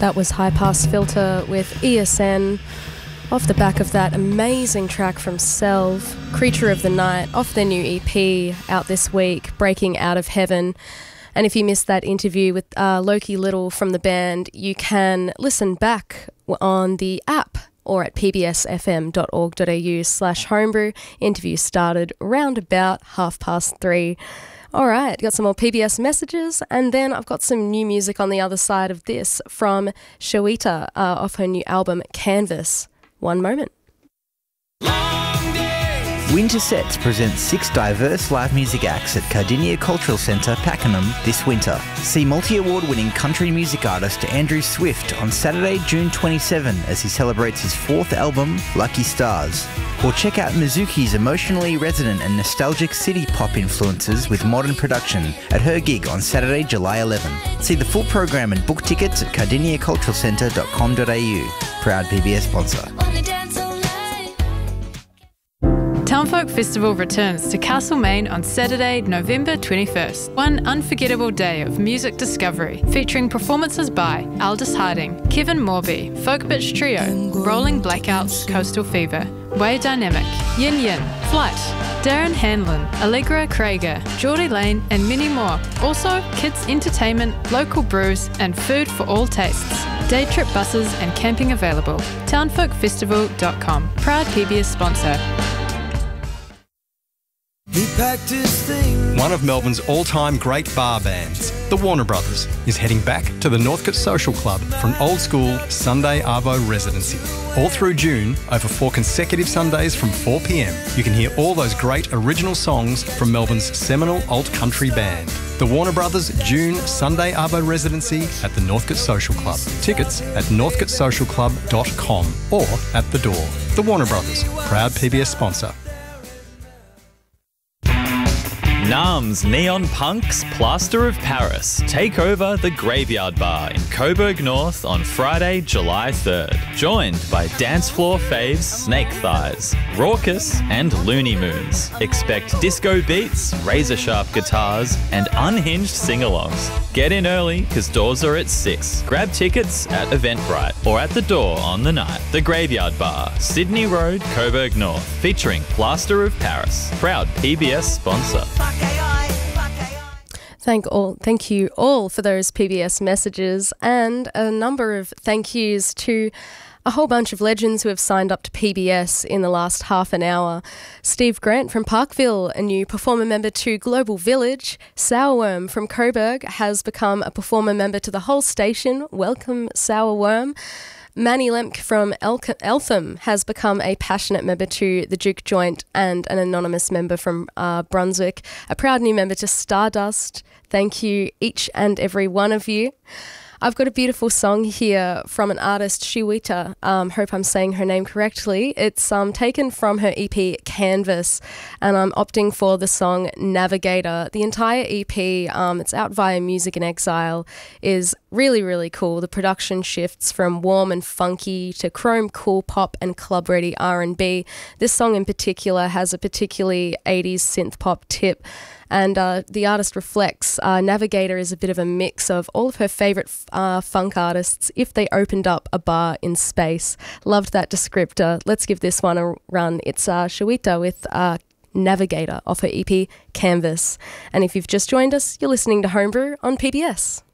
That was High Pass Filter with ESN. Off the back of that amazing track from Selv, Creature of the Night, off their new EP out this week, Breaking Out of Heaven. And if you missed that interview with Loki Little from the band, you can listen back on the app or at pbsfm.org.au/homebrew. Interview started round about 3:30. All right, got some more PBS messages, and then I've got some new music on the other side of this from Shawita off her new album Canvas. One moment. Winter Sets presents 6 diverse live music acts at Cardinia Cultural Centre, Pakenham this winter. See multi-award-winning country music artist Andrew Swift on Saturday, June 27 as he celebrates his 4th album, Lucky Stars. Or check out Mizuki's emotionally resonant and nostalgic city pop influences with modern production at her gig on Saturday, July 11. See the full program and book tickets at cardiniaculturalcentre.com.au. Proud PBS sponsor. Townfolk Festival returns to Castlemaine on Saturday, November 21st. One unforgettable day of music discovery, featuring performances by Aldous Harding, Kevin Morby, Folk Bitch Trio, Rolling Blackouts, Coastal Fever, Way Dynamic, Yin Yin, Flight, Darren Hanlon, Allegra Krieger, Geordie Lane, and many more. Also, kids entertainment, local brews, and food for all tastes. Day trip buses and camping available. Townfolkfestival.com. Proud PBS sponsor. One of Melbourne's all-time great bar bands, the Warner Brothers, is heading back to the Northcote Social Club for an old-school Sunday Arvo residency. All through June, over 4 consecutive Sundays from 4 p.m, you can hear all those great original songs from Melbourne's seminal alt-country band. The Warner Brothers June Sunday Arvo residency at the Northcote Social Club. Tickets at northcotesocialclub.com or at the door. The Warner Brothers, proud PBS sponsor. NARM's Neon Punks Plaster of Paris take over the Graveyard Bar in Coburg North on Friday, July 3rd. Joined by dance floor faves Snake Thighs, Raucous and Looney Moons. Expect disco beats, razor-sharp guitars and unhinged sing-alongs. Get in early because doors are at 6. Grab tickets at Eventbrite or at the door on the night. The Graveyard Bar, Sydney Road, Coburg North, featuring Plaster of Paris. Proud PBS sponsor. Thank you all for those PBS messages, and a number of thank yous to a whole bunch of legends who have signed up to PBS in the last half an hour. Steve Grant from Parkville, a new performer member to Global Village. Sourworm from Coburg has become a performer member to the whole station. Welcome, Sourworm. Manny Lemke from Eltham has become a passionate member to the Duke Joint and an anonymous member from Brunswick. A proud new member to Stardust. Thank you, each and every one of you. I've got a beautiful song here from an artist, Shiwita. Hope I'm saying her name correctly. It's taken from her EP Canvas, and I'm opting for the song Navigator. The entire EP, it's out via Music in Exile, is really, really cool. The production shifts from warm and funky to chrome cool pop and club-ready R&B. This song in particular has a particularly 80s synth pop tip. And the artist reflects Navigator is a bit of a mix of all of her favourite funk artists if they opened up a bar in space. Loved that descriptor. Let's give this one a run. It's Shawita with Navigator off her EP Canvas. And if you've just joined us, you're listening to Homebrew on PBS.